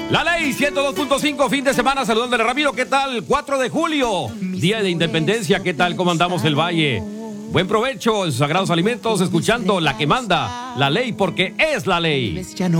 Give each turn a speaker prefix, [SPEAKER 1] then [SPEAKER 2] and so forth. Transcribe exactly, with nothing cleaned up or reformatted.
[SPEAKER 1] La Ley ciento dos punto cinco, fin de semana, saludándole Ramiro, ¿qué tal? cuatro de julio, Día de Independencia, ¿qué tal? ¿Cómo andamos el Valle? Buen provecho en sus sagrados alimentos, escuchando la que manda, la ley, porque es la ley.